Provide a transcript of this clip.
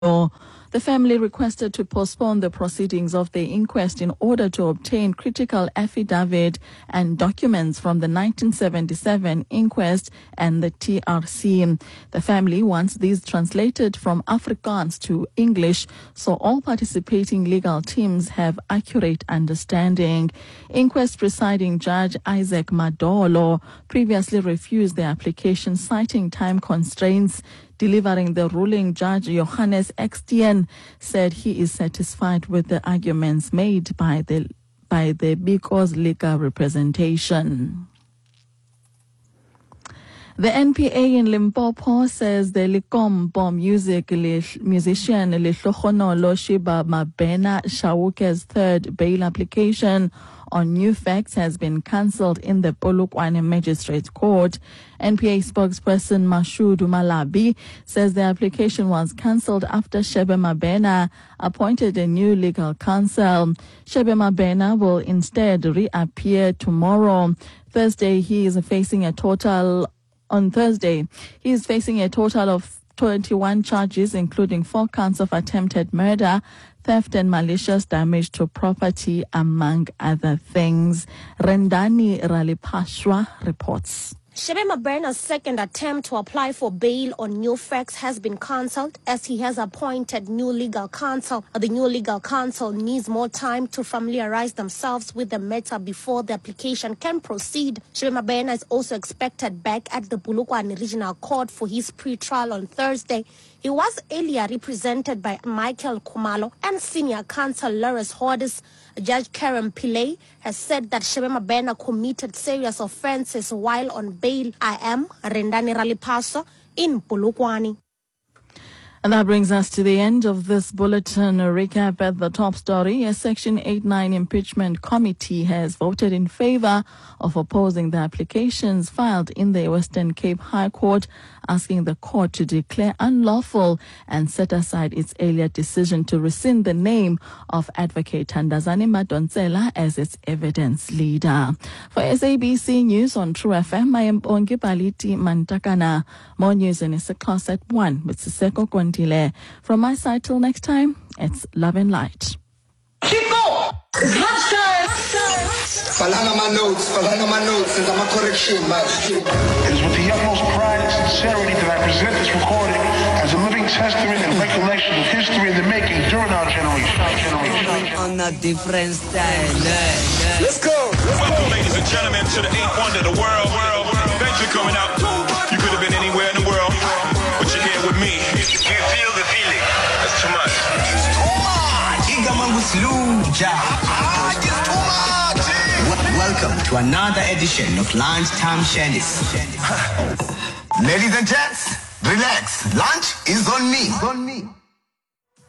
The family requested to postpone the proceedings of the inquest in order to obtain critical affidavit and documents from the 1977 inquest and the TRC. The family wants these translated from Afrikaans to English so all participating legal teams have accurate understanding. Inquest presiding Judge Isaac Madolo previously refused the application citing time constraints. Delivering the ruling, Judge Johannes Extien said he is satisfied with the arguments made by the Biko's legal representation. The NPA in Limpopo says the Likompo musician Lihlohonolo Shiba Mabena Shawuke's third bail application on new facts has been cancelled in the Polokwane Magistrate Court. NPA spokesperson Mashudu Malabi says the application was cancelled after Shebe Mabena appointed a new legal counsel. Shebe Mabena will instead reappear tomorrow. On Thursday, he is facing a total of 21 charges, including 4 counts of attempted murder, theft and malicious damage to property, among other things. Rendani Ralipashwa reports. Shebe Mabena's second attempt to apply for bail on new facts has been cancelled as he has appointed new legal counsel. The new legal counsel needs more time to familiarize themselves with the matter before the application can proceed. Shebe Mabena is also expected back at the Polokwane Regional Court for his pre-trial on Thursday. He was earlier represented by Michael Kumalo and senior counsel Lawrence Hodis. Judge Karen Pillay has said that Shebe Mabena committed serious offences while on bail. I am Rendani Ralipaso in Polokwane. And that brings us to the end of this bulletin. A recap at the top story. A Section 8-9 impeachment committee has voted in favor of opposing the applications filed in the Western Cape High Court, asking the court to declare unlawful and set aside its earlier decision to rescind the name of Advocate Thandazani Madonsela as its evidence leader. For SABC News on True FM, I am Ongi Paliti Mantakana. More news in Issaklaus at 1 with Siseko Kwantile. From my side till next time, it's love and light. Chico! It's lunchtime! Falana my notes, since I'm a correction, man. It is with the utmost pride and sincerity that I present this recording as a living testament and recollection of history in the making during our generation. On a different style. Let's go! Welcome, ladies and gentlemen, to the 8th wonder of the world. Thanks for coming out. You could have been anywhere in the world, but you're here with me. You feel the feeling. That's too much. It's too much! Igaman with Luja. It's too much! Welcome to another edition of Lunchtime Shennis. Ladies and gents, relax. Lunch is on me.